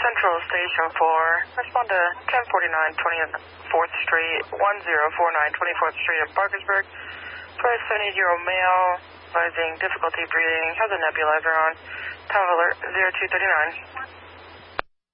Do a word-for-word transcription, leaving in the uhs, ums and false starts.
Central Station four. Respond to ten forty-nine twenty-fourth Street, one zero four nine twenty-fourth Street of Parkersburg. For a seventy-year-old male, advising difficulty breathing, has a nebulizer on. Tower alert zero two three nine.